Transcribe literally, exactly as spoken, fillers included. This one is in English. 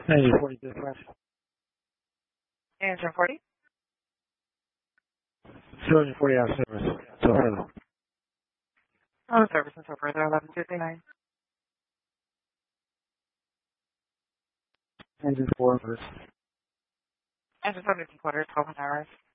Engine forty dispatch. Engine forty. Two engine forty out of service. So further. On service until further, eleven fifty-nine. Engine four first. Engine seventy quarters, twelve hours.